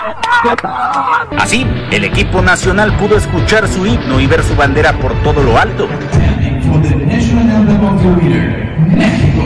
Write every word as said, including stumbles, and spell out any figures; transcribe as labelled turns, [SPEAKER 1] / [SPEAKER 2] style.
[SPEAKER 1] Así, el equipo nacional pudo escuchar su himno y ver su bandera por todo lo alto.
[SPEAKER 2] For the national anthem of the winner, Mexico.